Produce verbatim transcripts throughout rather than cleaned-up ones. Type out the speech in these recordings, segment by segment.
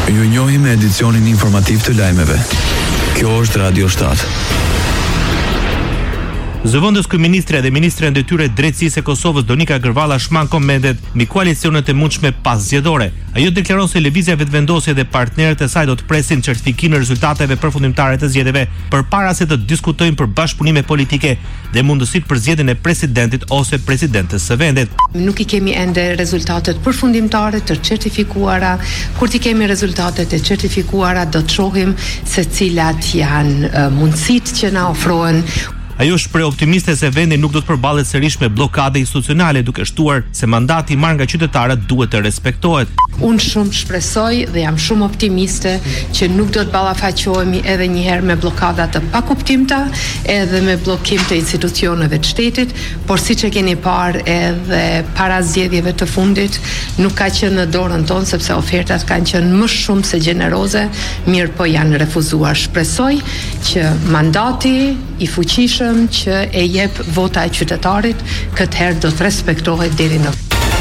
Ju njohim me edicionin informativ të lajmeve. Kjo është Radio shtat. Zëvendës kryeministre dhe ministre e detyrë drejtësisë e Kosovës Donika Gërvalla shman komentet mbi koalicionet e mundshme pas zgjedhore. Ajo deklaron se lëvizja vetëvendosje dhe partnerët e saj do të presin certifikimin e rezultateve përfundimtare të zgjedhjeve përpara se të diskutojnë për bashkëpunime politike dhe mundësitë për zgjedhjen e presidentit ose presidentes së vendit. Nuk i kemi ende rezultatet përfundimtare të certifikuara. Kur ti kemi rezultatet e certifikuara do të shohim se cilat janë uh, mundësitë që na ofrohen. Ajo shpreh optimiste se vendi nuk do të përballet sërish me bllokade institucionale, duke shtuar se mandati i marrë nga qytetarët duhet të respektohet. Unë shumë shpresoj dhe jam shumë optimiste që nuk do të ballafaqohemi edhe një herë me bllokada të pakuptimta, edhe me bllokim të institucioneve të shtetit, por siç e keni parë edhe para zgjedhjeve të fundit, nuk ka qenë në dorën tonë sepse ofertat kanë qenë më shumë se gjeneroze, mirë po janë refuzuar. Shpresoj që mandati i fuqishëm që e jep vota e qytetarit, këtë herë do të respektohet deri në.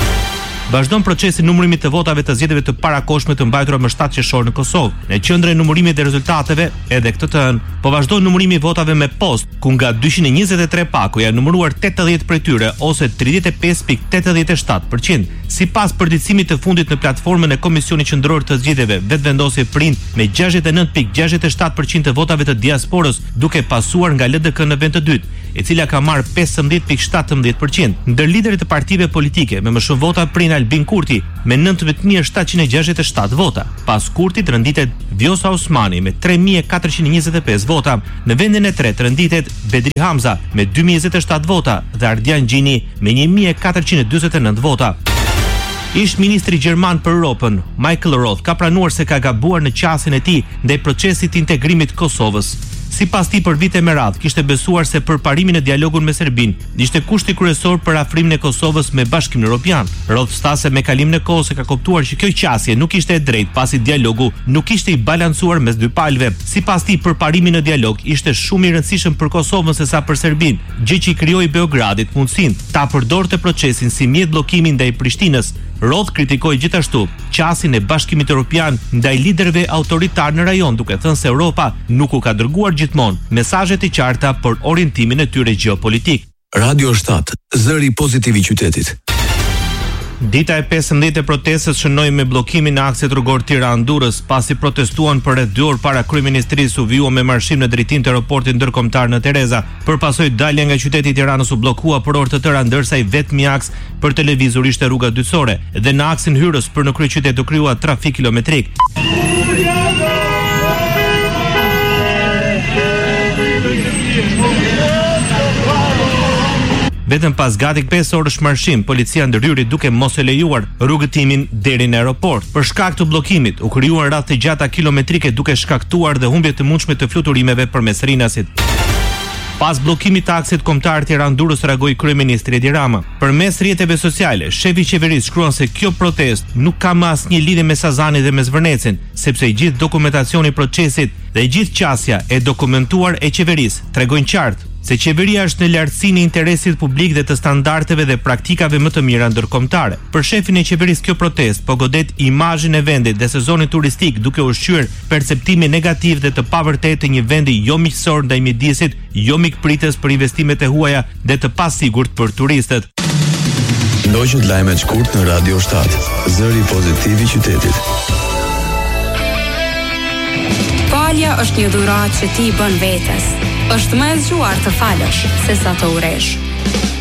Vazhdon procesi numërimit të votave të zgjedhjeve të parakohshme të mbajtura më shtatë qershor në Kosovë. Në qendrën e numërimit të rezultateve, edhe këtë të hënë, po vazhdon numërimi i votave me post, ku nga dyqind e njëzet e tre paku janë numëruar tetëdhjetë prej tyre ose tridhjetë e pesë pikë tetëdhjetë e shtatë përqind. Sipas përditësimit të fundit në platformën e Komisionit Qendror të Zgjedhjeve, vetvendosje prind me gjashtëdhjetë e nëntë pikë gjashtëdhjetë e shtatë përqind të votave të diasporës, duke pasuar nga L D K në vend të dytë, e cila ka marrë pesëmbëdhjetë pikë shtatëmbëdhjetë përqind. Ndër liderët e partive politike me më shumë vota prind Albin Kurti me nëntëmbëdhjetë mijë shtatëqind e gjashtëdhjetë e shtatë vota. Pas Kurtit renditet Vjosa Osmani me tre mijë e katërqind e njëzet e pesë vota. Në vendin e tretë renditet Bedri Hamza me dy mijë e njëzet e shtatë vota dhe Ardian Gjini me një mijë e katërqind e dyzet e nëntë vota. Ish ministri gjerman për Europën, Michael Roth, ka pranuar se ka gabuar në qasjen e tij ndaj procesit të integrimit të Kosovës. Sipas tij, për vite me radhë kishte besuar se përparimi në dialogun me Serbinë ishte kushti kryesor për afrimin e Kosovës me Bashkimin Evropian. Roth tha se me kalimin e kohës e ka kuptuar që kjo qasje nuk ishte e drejtë pasi dialogu nuk ishte i balancuar mes dy palëve. Sipas tij, përparimi në dialog ishte shumë i rëndësishëm për Kosovën sesa për Serbinë, gjë që i krijoi Beogradit mundësinë ta përdorte procesin si mjet bllokimi ndaj Prishtinës. Roth kritikoi gjithashtu qasjen e Bashkimit Evropian ndaj liderëve autoritar në rajon, duke thënë se Europa nuk u ka dërguar gjithmonë mesazhe të qarta për orientimin e tyre gjeopolitik. Radio shtat, zëri pozitiv i qytetit. Dita e pesëmbëdhjetë e protestës shënoi me bllokimin e aksit rrugor Tiranë-Durrës, pasi protestuan për rreth dy orë para kryeministrisë u vijua me marshim në drejtim të aeroportit ndërkombëtar në Tereza. Përpasoj dalja nga qyteti i Tiranës u bllokua për orë të tëra, ndërsa i vetmi aks për të lëvizur ishte rruga Dytësore, dhe në aksin hyrës për në kryeqytet u krijua trafik kilometrik. Vetëm pas gati pesë orësh marshim, policia ndërhyri duke mos e lejuar rrugëtimin deri në aeroport. Për shkak të bllokimit, u krijuan radhë të gjata kilometrike duke shkaktuar dhe humbje të mundshme të fluturimeve përmes rrinasit. Pas bllokimit të aksit kombëtar Tiranë-Durrës, reagoi kryeministri Edi Rama. Përmes rrjeteve sociale, shefi i qeverisë shkruan se kjo protestë nuk ka më asnjë lidhje me Sazanin dhe me Zvërnecin, sepse i gjithë dokumentacioni i procesit dhe i gjithë qasja e dokumentuar e qeverisë tregojnë qartë se qeveria është në lartësinë e interesit publik dhe të standardeve dhe praktikave më të mira ndërkombëtare. Për shefin e qeverisë, kjo protestë po godet imazhin e vendit dhe sezonit turistik, duke ushqyer perceptimin negativ dhe të pavërtetë të një vendi jo miqësor ndaj mjedisit, jo mikpritës për investimet e huaja dhe të pasigurt për turistët. Ndoqët lajmet shkurt në Radio shtat, zëri pozitiv i qytetit. Falja është një dhuratë që ti bën vetes. Është më e zgjuar të falësh se sa të uresh.